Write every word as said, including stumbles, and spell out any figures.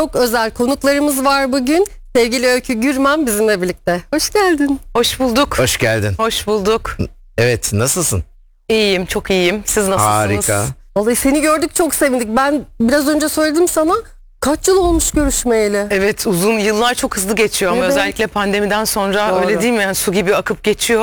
Çok özel konuklarımız var bugün. Sevgili Öykü Gürmen bizimle birlikte. Hoş geldin. Hoş bulduk. Hoş geldin. Hoş bulduk. Evet, nasılsın? İyiyim, çok iyiyim. Siz nasılsınız? Harika. Vallahi seni gördük, çok sevindik. Ben biraz önce söyledim sana. Kaç yıl olmuş görüşmeyeli? Evet, uzun yıllar çok hızlı geçiyor ama Evet. özellikle pandemiden sonra Doğru. öyle değil mi? Yani su gibi akıp geçiyor.